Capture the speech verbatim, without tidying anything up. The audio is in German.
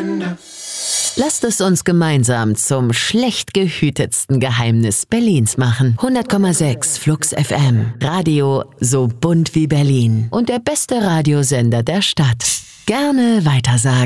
Lasst es uns gemeinsam zum schlecht gehütetsten Geheimnis Berlins machen. hundert Komma sechs Flux F M. Radio so bunt wie Berlin. Und der beste Radiosender der Stadt. Gerne weitersagen.